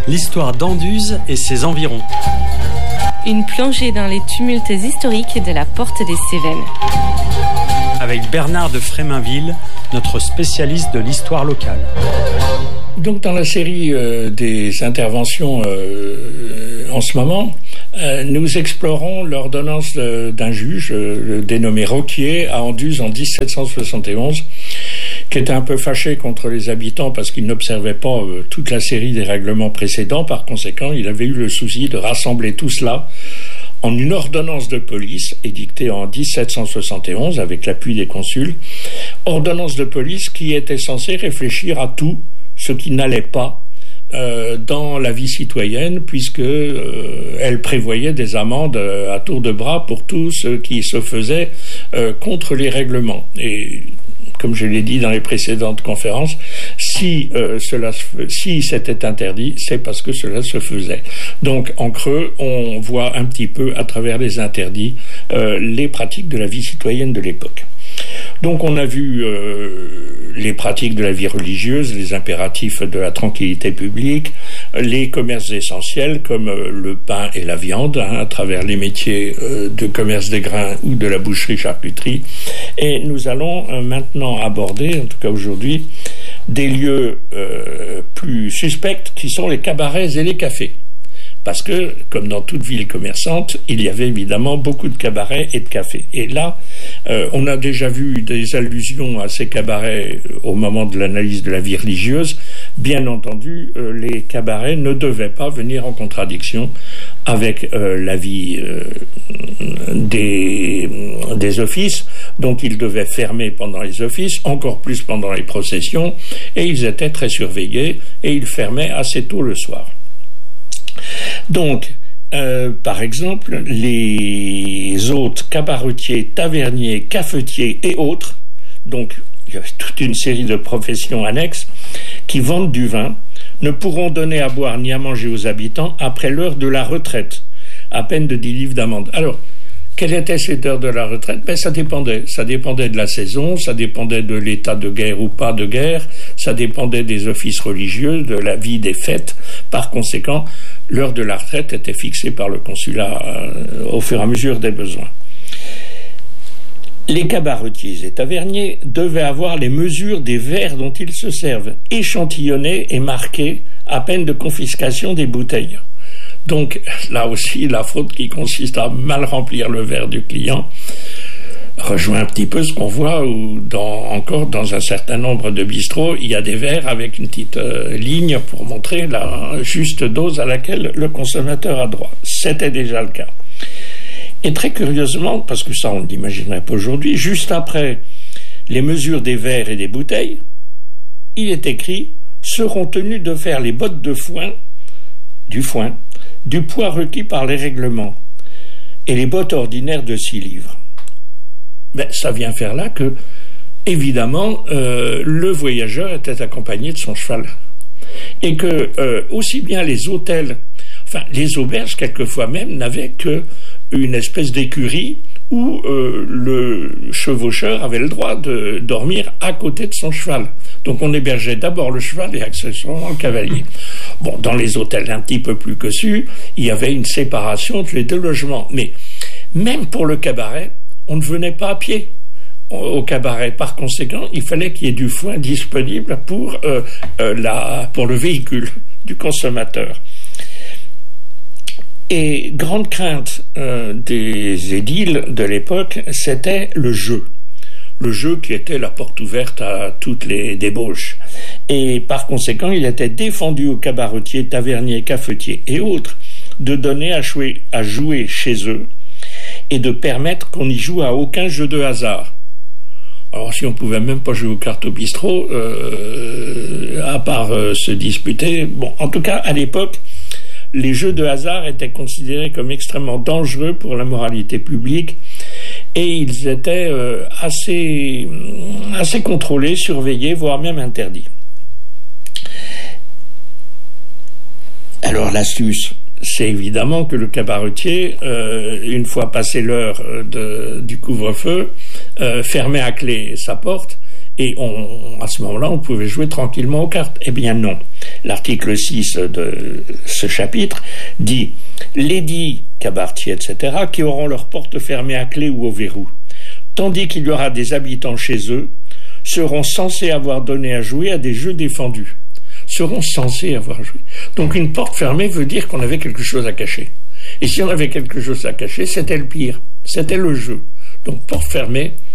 l'histoire d'Anduze et ses environs. Une plongée dans les tumultes historiques de la Porte des Cévennes. Avec Bernard de Fréminville, notre spécialiste de l'histoire locale. Donc dans la série des interventions en ce moment, nous explorons l'ordonnance d'un juge dénommé Roquier à Anduze en 1771, qui était un peu fâché contre les habitants parce qu'il n'observait pas toute la série des règlements précédents. Par conséquent, il avait eu le souci de rassembler tout cela en une ordonnance de police édictée en 1771 avec l'appui des consuls, ordonnance de police qui était censée réfléchir à tout ce qui n'allait pas dans la vie citoyenne, puisque elle prévoyait des amendes à tour de bras pour tout ce qui se faisait contre les règlements. Et comme je l'ai dit dans les précédentes conférences, si c'était interdit, c'est parce que cela se faisait. Donc, en creux, on voit un petit peu, à travers les interdits, les pratiques de la vie citoyenne de l'époque. Donc, on a vu les pratiques de la vie religieuse, les impératifs de la tranquillité publique, les commerces essentiels comme le pain et la viande, à travers les métiers de commerce des grains ou de la boucherie-charcuterie. Et nous allons maintenant aborder, en tout cas aujourd'hui, des lieux plus suspects qui sont les cabarets et les cafés. Parce que, comme dans toute ville commerçante, il y avait évidemment beaucoup de cabarets et de cafés. Et là, on a déjà vu des allusions à ces cabarets au moment de l'analyse de la vie religieuse. Bien entendu, les cabarets ne devaient pas venir en contradiction avec la vie des offices. Donc, ils devaient fermer pendant les offices, encore plus pendant les processions, et ils étaient très surveillés, et ils fermaient assez tôt le soir. Donc, par exemple, les hôtes, cabaretiers, taverniers, cafetiers et autres, donc il y a toute une série de professions annexes qui vendent du vin, ne pourront donner à boire ni à manger aux habitants après l'heure de la retraite, à peine de 10 livres d'amende. Alors, quelle était cette heure de la retraite? Ça dépendait. Ça dépendait de la saison, ça dépendait de l'état de guerre ou pas de guerre, ça dépendait des offices religieux, de la vie des fêtes. Par conséquent, l'heure de la retraite était fixée par le consulat au fur et à mesure des besoins. Les cabaretiers et taverniers devaient avoir les mesures des verres dont ils se servent, échantillonnés et marqués, à peine de confiscation des bouteilles. Donc, là aussi, la faute qui consiste à mal remplir le verre du client rejoint un petit peu ce qu'on voit encore dans un certain nombre de bistrots, il y a des verres avec une petite ligne pour montrer la juste dose à laquelle le consommateur a droit. C'était déjà le cas. Et très curieusement, parce que ça on ne l'imaginerait pas aujourd'hui, juste après les mesures des verres et des bouteilles, il est écrit « seront tenus de faire les bottes de foin, du poids requis par les règlements, et les bottes ordinaires de 6 livres. » Ben, ça vient faire là que, évidemment, le voyageur était accompagné de son cheval. Et que, aussi bien les hôtels, les auberges, quelquefois même, n'avaient qu'une espèce d'écurie où le chevaucheur avait le droit de dormir à côté de son cheval. Donc on hébergeait d'abord le cheval et accessoirement le cavalier. Bon, dans les hôtels un petit peu plus cossus, il y avait une séparation entre les deux logements. Mais même pour le cabaret, on ne venait pas à pied au cabaret. Par conséquent, il fallait qu'il y ait du foin disponible pour le véhicule du consommateur. Et grande crainte des édiles de l'époque, c'était le jeu. Le jeu qui était la porte ouverte à toutes les débauches. Et par conséquent, il était défendu aux cabaretiers, taverniers, cafetiers et autres de donner à jouer chez eux et de permettre qu'on n'y joue à aucun jeu de hasard. Alors si on pouvait même pas jouer aux cartes au bistrot, à part se disputer, bon, en tout cas à l'époque, les jeux de hasard étaient considérés comme extrêmement dangereux pour la moralité publique et ils étaient assez contrôlés, surveillés, voire même interdits. Alors l'astuce, c'est évidemment que le cabaretier, une fois passé l'heure du couvre-feu, fermait à clé sa porte et à ce moment-là, on pouvait jouer tranquillement aux cartes. Eh bien non. l'article 6 de ce chapitre dit « Lesdits cabaretiers, etc., qui auront leur porte fermée à clé ou au verrou, tandis qu'il y aura des habitants chez eux, seront censés avoir donné à jouer à des jeux défendus. » Seront censés avoir joué. Donc une porte fermée veut dire qu'on avait quelque chose à cacher. Et si on avait quelque chose à cacher, c'était le pire. C'était le jeu. Donc porte fermée,